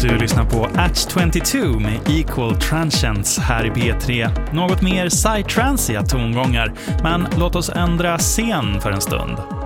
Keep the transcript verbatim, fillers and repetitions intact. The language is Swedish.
Du lyssnar på Atch tjugotvå med Equal Transients här i B tre. Något mer psytrance-iga tongångar, men låt oss ändra scen för en stund.